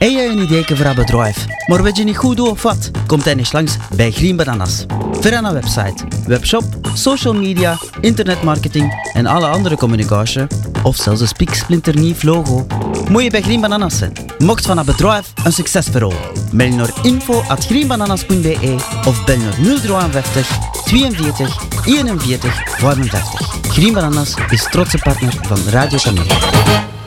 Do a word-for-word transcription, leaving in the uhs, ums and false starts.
Heb je een idee voor een bedrijf, maar weet je niet goed hoe of wat? Kom dan eens langs bij Green Bananas. Via een website, webshop, social media, internetmarketing en alle andere communicatie, of zelfs een spiksplinternieuw logo, moet je bij Green Bananas zijn. Mocht van een bedrijf een succesverhaal, mail naar info at greenbananas punt b e of bel naar nul vijfenvijftig tweeënveertig eenenveertig vijfenvijftig. Green Bananas is trotse partner van Radio Camille.